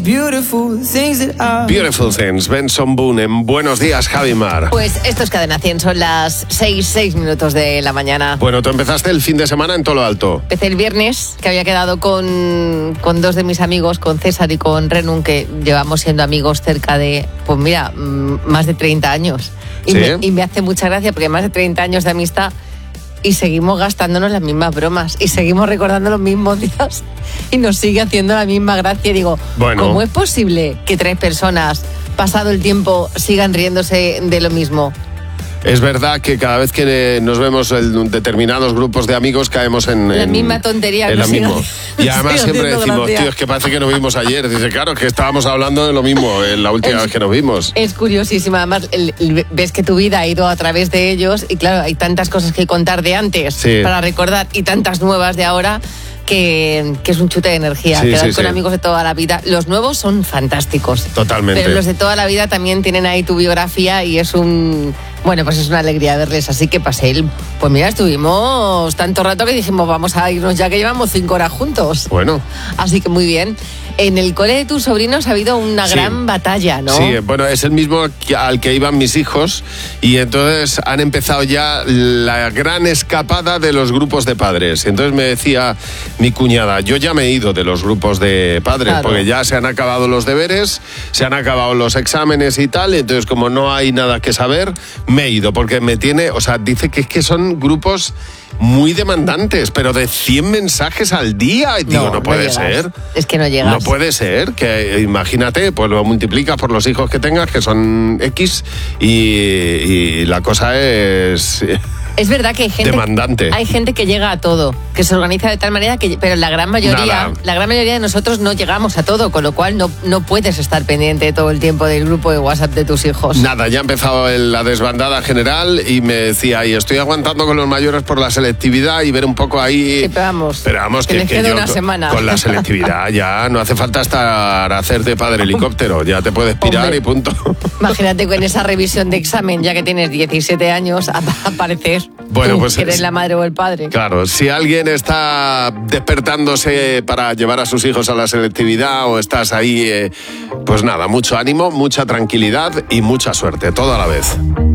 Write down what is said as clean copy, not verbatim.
beautiful things that are... Beautiful Things, Benson Boone en Buenos Días, Javi Mar. Pues esto es Cadena 100, son las 6 minutos de la mañana. Bueno, tú empezaste el fin de semana en todo lo alto. Empecé el viernes, que había quedado con dos de mis amigos, con César y con Renun, que llevamos siendo amigos cerca de, pues mira, más de 30 años. Y, ¿Sí? me hace mucha gracia porque más de 30 años de amistad y seguimos gastándonos las mismas bromas y seguimos recordando los mismos días y nos sigue haciendo la misma gracia. Y digo, bueno, ¿cómo es posible que 3 personas, pasado el tiempo, sigan riéndose de lo mismo? Es verdad que cada vez que nos vemos en determinados grupos de amigos caemos en la misma tontería. En lo mismo. Y además siempre decimos, gracia. tío, es que parece que nos vimos ayer. Dice, claro, que estábamos hablando de lo mismo en la última vez que nos vimos. Es curiosísimo. Además, ves que tu vida ha ido a través de ellos y claro, hay tantas cosas que contar de antes para recordar y tantas nuevas de ahora. Que es un chute de energía, quedar con amigos de toda la vida. Los nuevos son fantásticos. Totalmente. Pero los de toda la vida también tienen ahí tu biografía y es bueno, pues es una alegría verles. Así que pasé pues mira, estuvimos tanto rato que dijimos, vamos a irnos ya que llevamos 5 horas juntos. Bueno. Así que muy bien. En el cole de tus sobrinos ha habido una gran batalla, ¿no? Sí, bueno, es el mismo al que iban mis hijos y entonces han empezado ya la gran escapada de los grupos de padres. Entonces me decía mi cuñada, yo ya me he ido de los grupos de padres, porque ya se han acabado los deberes, se han acabado los exámenes y tal, entonces como no hay nada que saber, me he ido, porque me tiene, o sea, dice que es que son grupos muy demandantes, pero de 100 mensajes al día. Y digo, no puede ser. Es que no llegas. No puede ser, que imagínate, pues lo multiplicas por los hijos que tengas, que son X, y la cosa es... Es verdad que hay gente que llega a todo, que se organiza de tal manera que, pero la gran mayoría de nosotros no llegamos a todo, con lo cual no puedes estar pendiente todo el tiempo del grupo de WhatsApp de tus hijos. Nada, ya ha empezado la desbandada general y me decía, y estoy aguantando con los mayores por la selectividad y ver un poco ahí. Sí, pero vamos, que yo una semana. Con la selectividad ya no hace falta hacer de padre helicóptero, ya te puedes pirar. Hombre, y punto. Imagínate con esa revisión de examen, ya que tienes 17 años, aparecer. Bueno, pues que eres la madre o el padre. Claro, si alguien está despertándose para llevar a sus hijos a la selectividad o estás ahí, pues nada, mucho ánimo, mucha tranquilidad y mucha suerte, todo a la vez.